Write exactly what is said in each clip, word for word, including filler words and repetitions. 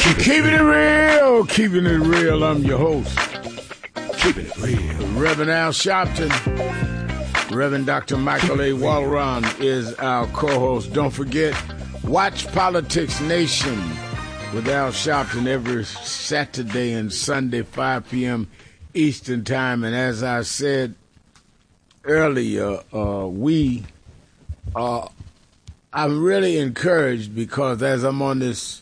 Keeping it real, keeping it real. I'm your host. Keeping it real. Reverend Al Sharpton. Reverend Doctor Michael A. Walron is our co-host. Don't forget, watch Politics Nation with Al Sharpton every Saturday and Sunday, five p.m. Eastern Time. And as I said earlier, uh, we, uh, I'm really encouraged because as I'm on this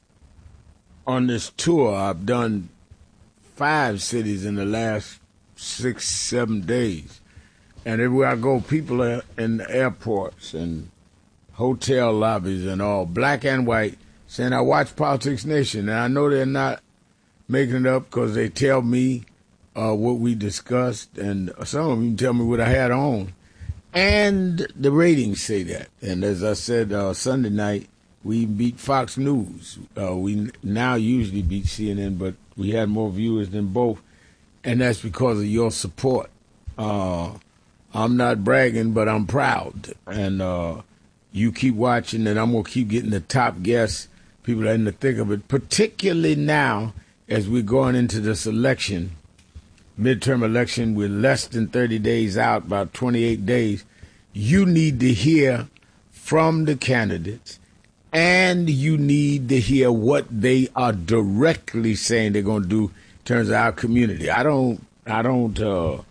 on this tour, I've done five cities in the last six, seven days. And everywhere I go, people are in the airports and hotel lobbies and all, black and white, saying, I watch Politics Nation. And I know they're not making it up because they tell me uh, what we discussed, and some of them tell me what I had on. And the ratings say that. And as I said uh, Sunday night, we beat Fox News. Uh, we now usually beat C N N, but we had more viewers than both. And that's because of your support. Uh, I'm not bragging, but I'm proud. And uh, you keep watching, and I'm going to keep getting the top guests, people that are in the thick of it, particularly now as we're going into this election, midterm election. We're less than thirty days out, about twenty-eight days. You need to hear from the candidates, and you need to hear what they are directly saying they're going to do in terms of our community. I don't, I don't, uh,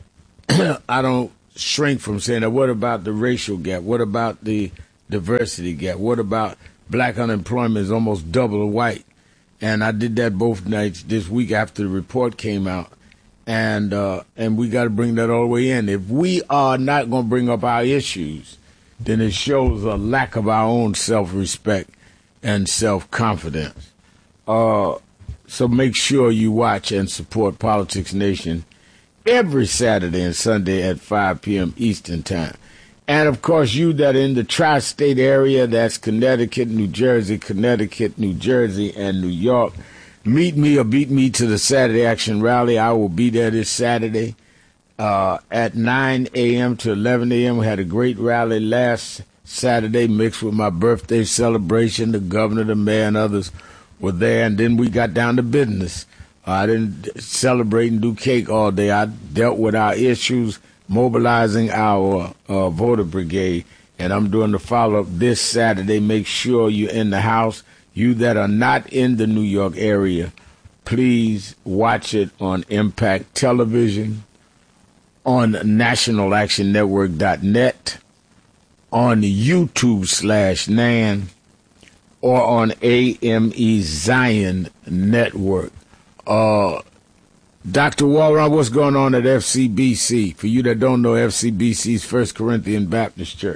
I don't shrink from saying that. What about the racial gap? What about the diversity gap? What about black unemployment is almost double white? And I did that both nights this week after the report came out. And uh, and we got to bring that all the way in. If we are not going to bring up our issues, then it shows a lack of our own self-respect and self-confidence. Uh, so make sure you watch and support Politics Nation every Saturday and Sunday at five p.m. Eastern Time. And, of course, you that are in the tri-state area, that's Connecticut, New Jersey, Connecticut, New Jersey, and New York, meet me or beat me to the Saturday Action Rally. I will be there this Saturday uh, at nine a.m. to eleven a.m. We had a great rally last Saturday mixed with my birthday celebration. The governor, the mayor, and others were there. And then we got down to business. I didn't celebrate and do cake all day. I dealt with our issues, mobilizing our uh, voter brigade, and I'm doing the follow-up this Saturday. Make sure you're in the house. You that are not in the New York area, please watch it on Impact Television, on national action network dot net, on YouTube slash Nan, or on A M E Zion Network. Uh, Doctor Walron, what's going on at F C B C? For you that don't know, F C B C is First Corinthian Baptist Church.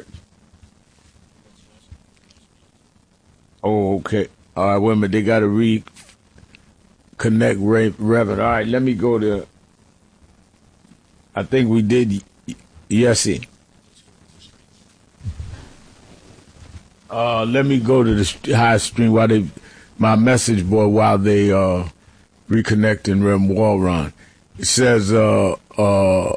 Oh, okay. All right, wait a minute. They got to reconnect Reverend. All right, let me go to, I think we did, yes, see. Uh, let me go to the high stream while they, my message board, while they, uh, reconnecting Rem Walron. It says, uh, uh,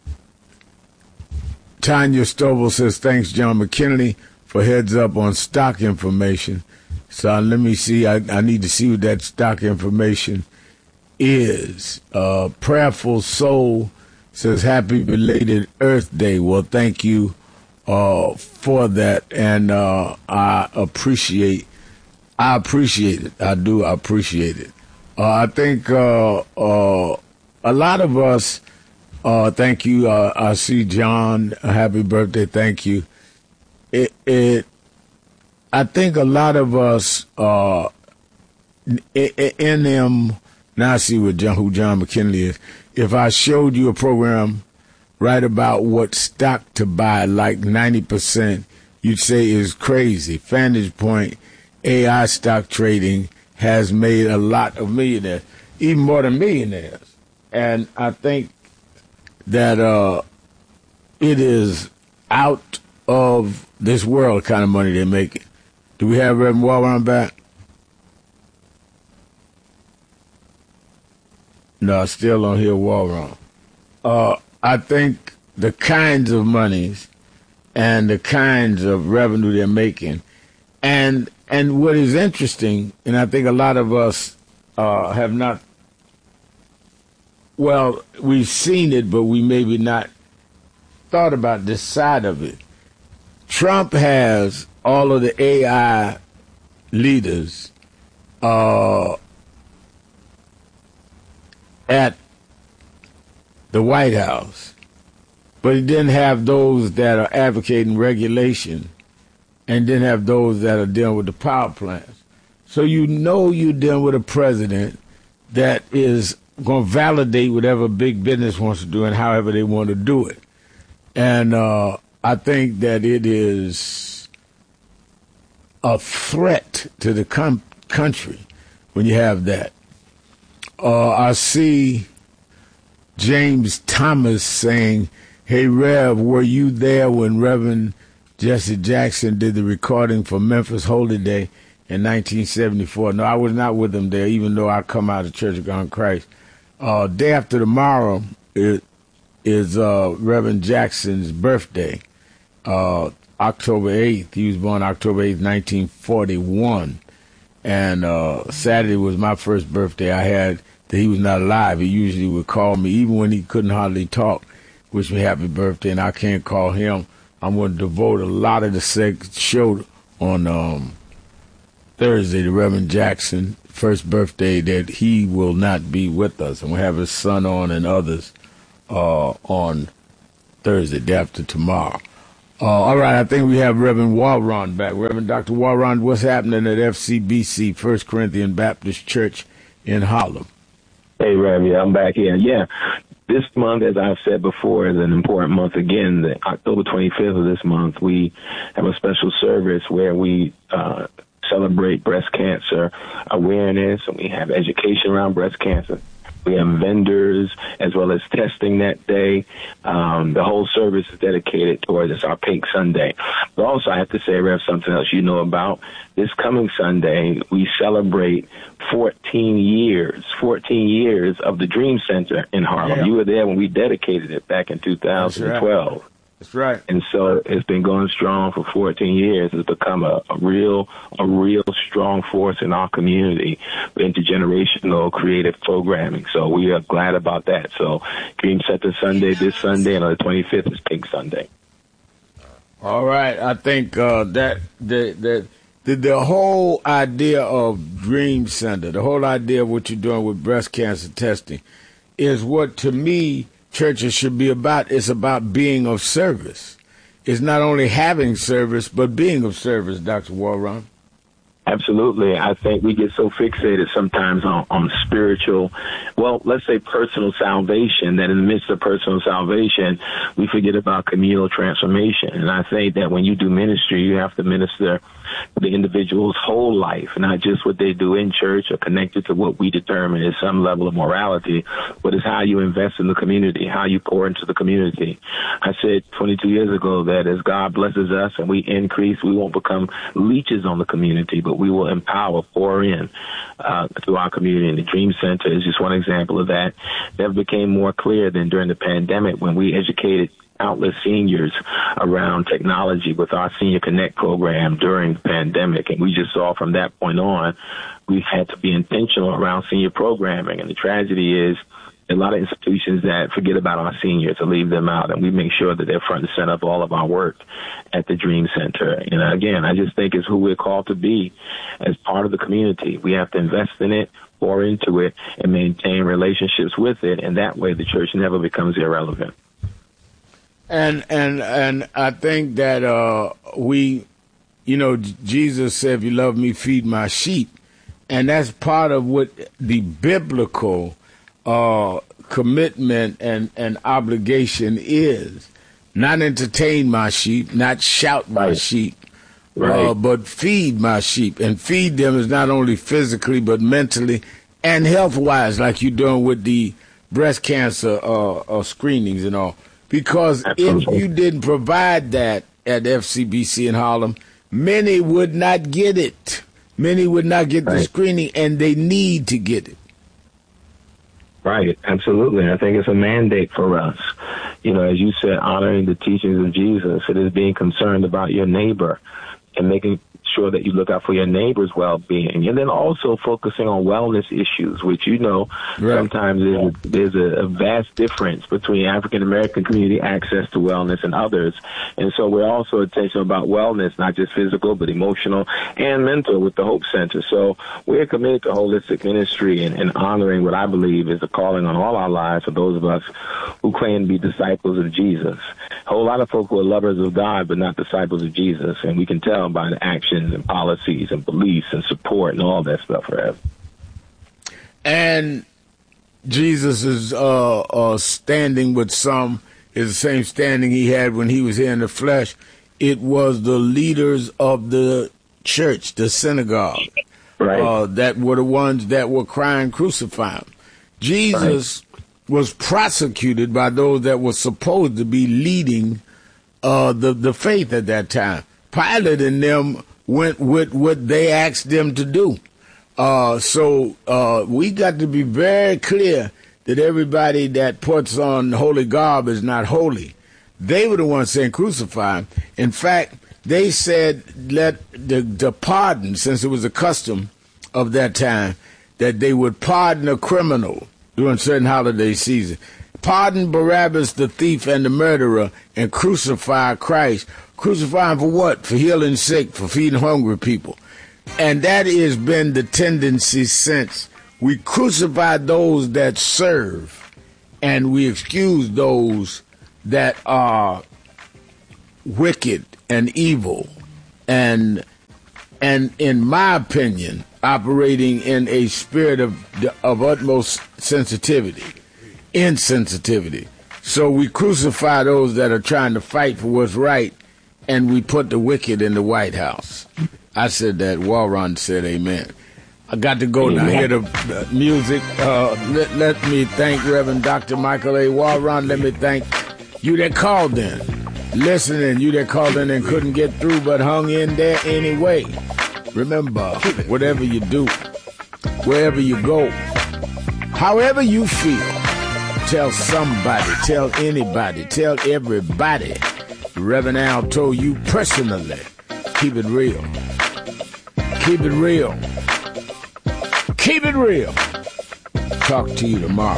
Tanya Stovall says, thanks, John McKinney, for heads up on stock information. So let me see. I, I need to see what that stock information is. Uh, Prayerful Soul says, happy belated Earth Day. Well, thank you uh, for that. And uh, I appreciate, I appreciate it. I do appreciate it. Uh, I think uh, uh, a lot of us, uh, thank you. Uh, I see John, happy birthday, thank you. It, it, I think a lot of us, uh, in them, now I see what John, who John McKinley is. If I showed you a program right about what stock to buy, like ninety percent, you'd say is crazy. Vantage Point, A I stock trading, has made a lot of millionaires, even more than millionaires. And I think that uh, it is out of this world kind of money they're making. Do we have Reverend Walron back? No, I still don't hear Walron. Uh, I think the kinds of monies and the kinds of revenue they're making, and And what is interesting, and I think a lot of us uh, have not, well, we've seen it, but we maybe not thought about this side of it. Trump has all of the A I leaders uh, at the White House, but he didn't have those that are advocating regulation and didn't have those that are dealing with the power plants. So you know you're dealing with a president that is going to validate whatever big business wants to do and however they want to do it. And uh, I think that it is a threat to the com- country when you have that. Uh, I see James Thomas saying, hey, Rev, were you there when Reverend Jesse Jackson did the recording for Memphis Holy Day in nineteen seventy-four? No, I was not with him there, even though I come out of Church of God in Christ. Uh, day after tomorrow is, is uh, Reverend Jackson's birthday, uh, October eighth. He was born October eighth, nineteen forty-one. And uh, Saturday was my first birthday. I had that he was not alive. He usually would call me, even when he couldn't hardly talk, wish me happy birthday, and I can't call him. I'm going to devote a lot of the show on um, Thursday to Reverend Jackson, first birthday, that he will not be with us. And we'll have his son on and others uh, on Thursday, day after tomorrow. Uh, all right, I think we have Reverend Walron back. Reverend Doctor Walron, what's happening at F C B C, First Corinthian Baptist Church in Harlem? Hey, Rev, yeah, I'm back here. Yeah, this month, as I've said before, is an important month again. The October twenty-fifth of this month, we have a special service where we uh, celebrate breast cancer awareness, and we have education around breast cancer. We have vendors as well as testing that day. Um, the whole service is dedicated towards it's our Pink Sunday. But also, I have to say, Rev, something else you know about. This coming Sunday, we celebrate fourteen years, fourteen years of the Dream Center in Harlem. Yeah. You were there when we dedicated it back in two thousand twelve. That's right. That's right. And so it's been going strong for fourteen years. It's become a, a real, a real strong force in our community with intergenerational creative programming. So we are glad about that. So Dream Center Sunday this Sunday, and on the twenty-fifth is Pink Sunday. All right. I think uh, that that that the, the whole idea of Dream Center, the whole idea of what you're doing with breast cancer testing, is what to me churches should be about. It's about being of service. It's not only having service, but being of service, Doctor Walron. Absolutely. I think we get so fixated sometimes on, on spiritual, well, let's say personal salvation, that in the midst of personal salvation, we forget about communal transformation. And I think that when you do ministry, you have to minister the individual's whole life, not just what they do in church or connected to what we determine is some level of morality, but it's how you invest in the community, how you pour into the community. I said twenty-two years ago that as God blesses us and we increase, we won't become leeches on the community, but we will empower, pour in uh, to our community. And the Dream Center is just one example of that. Never became more clear than during the pandemic when we educated countless seniors around technology with our Senior Connect program during the pandemic. And we just saw from that point on, we've had to be intentional around senior programming. And the tragedy is a lot of institutions that forget about our seniors or leave them out. And we make sure that they're front and center of all of our work at the Dream Center. And again, I just think it's who we're called to be as part of the community. We have to invest in it, pour into it, and maintain relationships with it. And that way the church never becomes irrelevant. And and and I think that uh, we, you know, Jesus said, if you love me, feed my sheep. And that's part of what the biblical uh, commitment and, and obligation is. Not entertain my sheep, not shout my right. sheep, right. uh, but feed my sheep. And feed them is not only physically, but mentally and health-wise, like you're doing with the breast cancer uh, uh, screenings and all. Because Absolutely. If you didn't provide that at F C B C in Harlem, many would not get it. Many would not get right. the screening, and they need to get it. Right, absolutely. I think it's a mandate for us. You know, as you said, honoring the teachings of Jesus. It is being concerned about your neighbor and making sure that you look out for your neighbor's well-being. And then also focusing on wellness issues, which, you know, right. sometimes there's, there's a, a vast difference between African-American community access to wellness and others. And so we're also attention about wellness, not just physical, but emotional and mental with the Hope Center. So we're committed to holistic ministry and, and honoring what I believe is a calling on all our lives for those of us who claim to be disciples of Jesus. A whole lot of folk who are lovers of God, but not disciples of Jesus. And we can tell by the actions and policies and beliefs and support and all that stuff, right? And Jesus' uh, uh, standing with some is the same standing he had when he was here in the flesh. It was the leaders of the church, the synagogue, right. uh, that were the ones that were crying, crucify him. Jesus right. was prosecuted by those that were supposed to be leading uh, the, the faith at that time. Pilate and them went with what they asked them to do. Uh, so uh, we got to be very clear that everybody that puts on holy garb is not holy. They were the ones saying crucify him. In fact, they said let the, the pardon, since it was a custom of that time, that they would pardon a criminal during certain holiday season. Pardon Barabbas the thief and the murderer and crucify Christ. Crucify him for what? For healing sick, for feeding hungry people. And that has been the tendency since. We crucify those that serve, and we excuse those that are wicked and evil, and and in my opinion, operating in a spirit of of utmost sensitivity, insensitivity. So we crucify those that are trying to fight for what's right, and we put the wicked in the White House. I said that. Walron said amen. I got to go now. Hear the uh, music. Uh, let, let me thank Reverend Doctor Michael A. Walron. Let me thank you that called in, listening, you that called in and couldn't get through but hung in there anyway. Remember, whatever you do, wherever you go, however you feel, tell somebody, tell anybody, tell everybody. Reverend Al told you personally, keep it real. Keep it real. Keep it real. Talk to you tomorrow.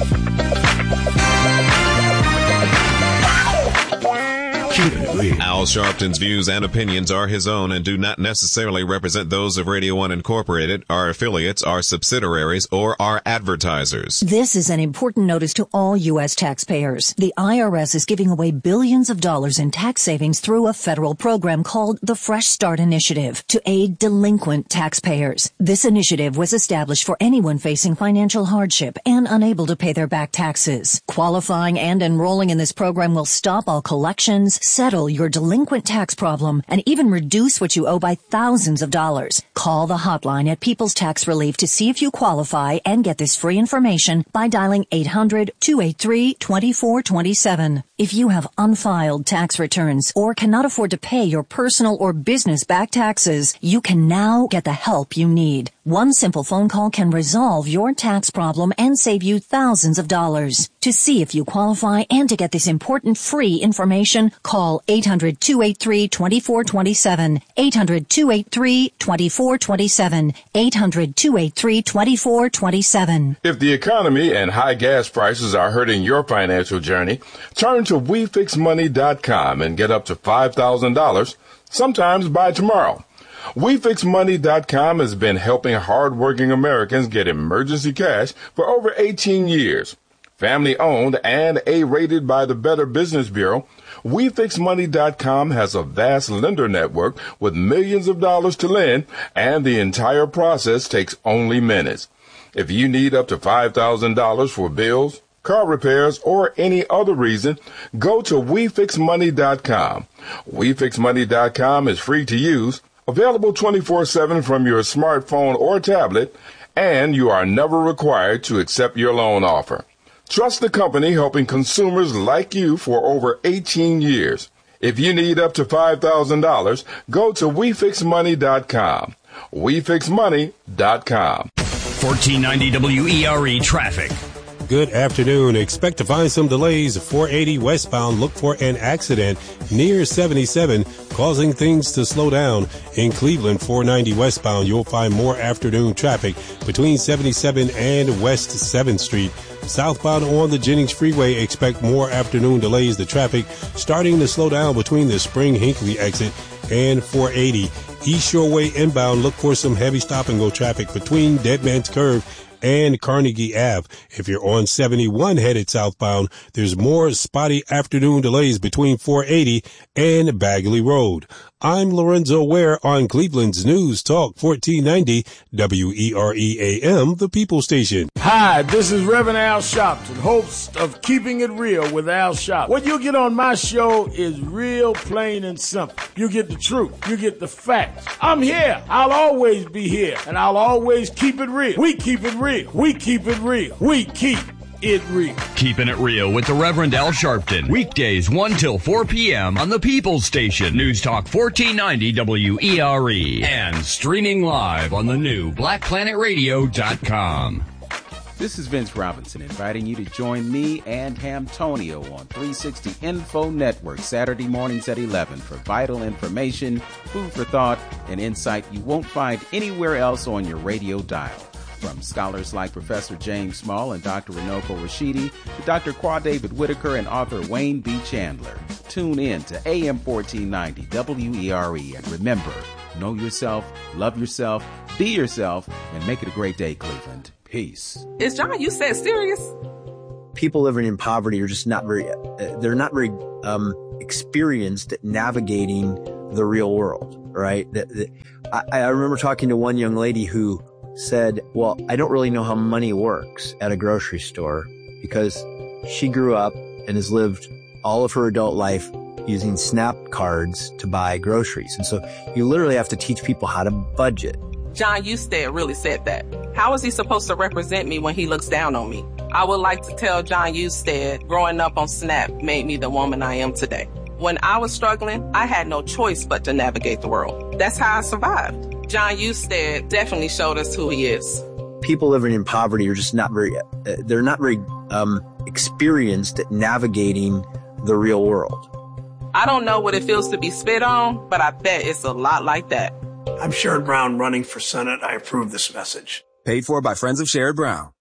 Al Sharpton's views and opinions are his own and do not necessarily represent those of Radio One Incorporated, our affiliates, our subsidiaries, or our advertisers. This is an important notice to all U S taxpayers. The I R S is giving away billions of dollars in tax savings through a federal program called the Fresh Start Initiative to aid delinquent taxpayers. This initiative was established for anyone facing financial hardship and unable to pay their back taxes. Qualifying and enrolling in this program will stop all collections, settle your delinquent tax problem, and even reduce what you owe by thousands of dollars. Call the hotline at People's Tax Relief to see if you qualify and get this free information by dialing eight hundred, two eight three, two four two seven. If you have unfiled tax returns or cannot afford to pay your personal or business back taxes, you can now get the help you need. One simple phone call can resolve your tax problem and save you thousands of dollars. To see if you qualify and to get this important free information, call eight hundred, two eight three, two four two seven, eight hundred, two eight three, two four two seven, eight hundred, two eight three, two four two seven. If the economy and high gas prices are hurting your financial journey, turn to we fix money dot com and get up to five thousand dollars, sometimes by tomorrow. we fix money dot com has been helping hardworking Americans get emergency cash for over eighteen years. Family-owned and A-rated by the Better Business Bureau, we fix money dot com has a vast lender network with millions of dollars to lend, and the entire process takes only minutes. If you need up to five thousand dollars for bills, car repairs, or any other reason, go to we fix money dot com. we fix money dot com is free to use, available twenty-four seven from your smartphone or tablet, and you are never required to accept your loan offer. Trust the company helping consumers like you for over eighteen years. If you need up to five thousand dollars, go to we fix money dot com. we fix money dot com. fourteen ninety W E R E traffic. Good afternoon. Expect to find some delays. four eighty westbound. Look for an accident near seventy-seven, causing things to slow down. In Cleveland, four ninety westbound, you'll find more afternoon traffic between seventy-seven and West seventh Street. Southbound on the Jennings Freeway, expect more afternoon delays. The traffic starting to slow down between the Spring Hinckley exit and four eighty. East Shore Way inbound, look for some heavy stop-and-go traffic between Dead Man's Curve and Carnegie Ave. If you're on seventy-one headed southbound, there's more spotty afternoon delays between four eighty and Bagley Road. I'm Lorenzo Ware on Cleveland's News Talk fourteen ninety W E R E A M, the People Station. Hi, this is Reverend Al Sharpton, host of Keeping It Real with Al Sharpton. What you get on my show is real, plain, and simple. You get the truth. You get the facts. I'm here. I'll always be here, and I'll always keep it real. We keep it real. We keep it real. We keep it real. Keeping It Real with the Reverend Al Sharpton. Weekdays one till four p.m. on the People's Station. News Talk fourteen ninety W E R E. And streaming live on the new black planet radio dot com. This is Vince Robinson inviting you to join me and Hamtonio on three sixty Info Network Saturday mornings at eleven for vital information, food for thought, and insight you won't find anywhere else on your radio dial. From scholars like Professor James Small and Doctor Runoko Rashidi to Doctor Qua David Whitaker and author Wayne B. Chandler. Tune in to A M fourteen ninety W E R E and remember, know yourself, love yourself, be yourself, and make it a great day, Cleveland. Peace. Is John, you said serious? People living in poverty are just not very, uh, they're not very um, experienced at navigating the real world, right? The, the, I, I remember talking to one young lady who said, well, I don't really know how money works at a grocery store because she grew up and has lived all of her adult life using SNAP cards to buy groceries. And so you literally have to teach people how to budget. John Husted really said that. How is he supposed to represent me when he looks down on me? I would like to tell John Husted, growing up on SNAP made me the woman I am today. When I was struggling, I had no choice but to navigate the world. That's how I survived. John Husted definitely showed us who he is. People living in poverty are just not very, uh, they're not very um, experienced at navigating the real world. I don't know what it feels to be spit on, but I bet it's a lot like that. I'm Sherrod Brown running for Senate. I approve this message. Paid for by Friends of Sherrod Brown.